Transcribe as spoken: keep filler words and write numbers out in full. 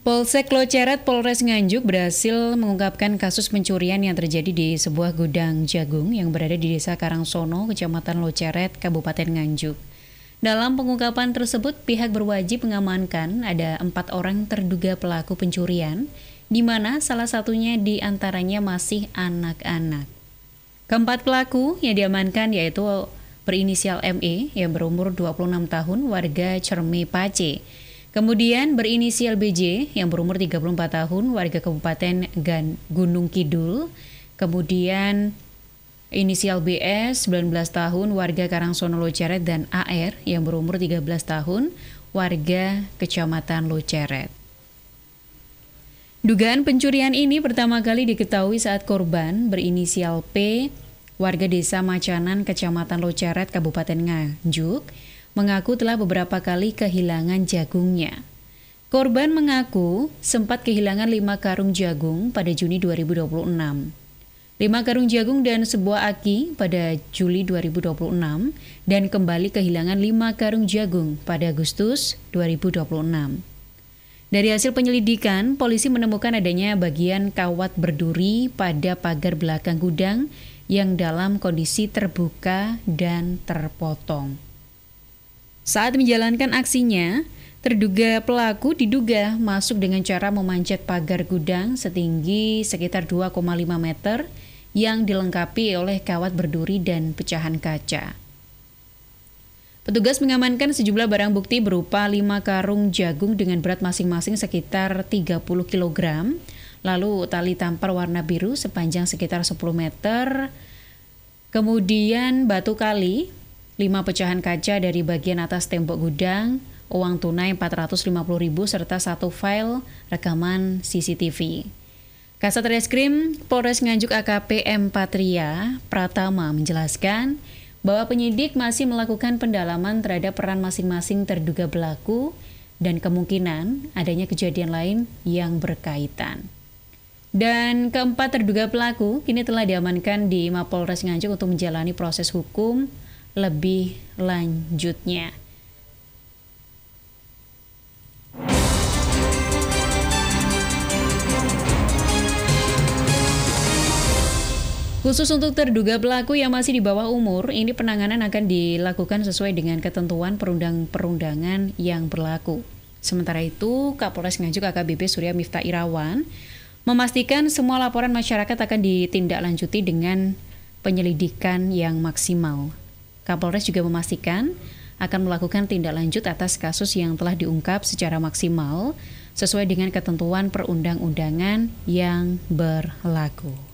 Polsek Loceret Polres Nganjuk berhasil mengungkapkan kasus pencurian yang terjadi di sebuah gudang jagung yang berada di Desa Karangsono, Kecamatan Loceret, Kabupaten Nganjuk. Dalam pengungkapan tersebut, pihak berwajib mengamankan ada empat orang terduga pelaku pencurian, di mana salah satunya di antaranya masih anak-anak. Keempat pelaku yang diamankan yaitu berinisial M E yang berumur dua puluh enam tahun, warga Cerme Pace. Kemudian berinisial B J yang berumur tiga puluh empat tahun, warga Kabupaten Gan Gunung Kidul. Kemudian inisial B S sembilan belas tahun, warga Karangsono Loceret, dan A R yang berumur tiga belas tahun, warga Kecamatan Loceret. Dugaan pencurian ini pertama kali diketahui saat korban berinisial P, warga Desa Macanan, Kecamatan Loceret, Kabupaten Nganjuk, mengaku telah beberapa kali kehilangan jagungnya. Korban mengaku sempat kehilangan lima karung jagung pada Juni dua ribu dua puluh enam. lima karung jagung dan sebuah aki pada Juli dua ribu dua puluh enam dan kembali kehilangan lima karung jagung pada Agustus dua ribu dua puluh enam. Dari hasil penyelidikan, polisi menemukan adanya bagian kawat berduri pada pagar belakang gudang yang dalam kondisi terbuka dan terpotong. Saat menjalankan aksinya, terduga pelaku diduga masuk dengan cara memanjat pagar gudang setinggi sekitar dua koma lima meter yang dilengkapi oleh kawat berduri dan pecahan kaca. Petugas mengamankan sejumlah barang bukti berupa lima karung jagung dengan berat masing-masing sekitar tiga puluh kilogram, lalu tali tampar warna biru sepanjang sekitar sepuluh meter, kemudian batu kali, lima pecahan kaca dari bagian atas tembok gudang, uang tunai empat ratus lima puluh ribu, serta satu file rekaman C C T V. Kasat Reskrim Polres Nganjuk A K P M Patria Pratama menjelaskan bahwa penyidik masih melakukan pendalaman terhadap peran masing-masing terduga pelaku dan kemungkinan adanya kejadian lain yang berkaitan. Dan keempat terduga pelaku kini telah diamankan di Mapolres Nganjuk untuk menjalani proses hukum lebih lanjutnya. Khusus untuk terduga pelaku yang masih di bawah umur, ini penanganan akan dilakukan sesuai dengan ketentuan perundang-perundangan yang berlaku. Sementara itu, Kapolres Nganjuk A K B P Surya Miftah Irawan memastikan semua laporan masyarakat akan ditindaklanjuti dengan penyelidikan yang maksimal. Kapolres juga memastikan akan melakukan tindak lanjut atas kasus yang telah diungkap secara maksimal sesuai dengan ketentuan perundang-undangan yang berlaku.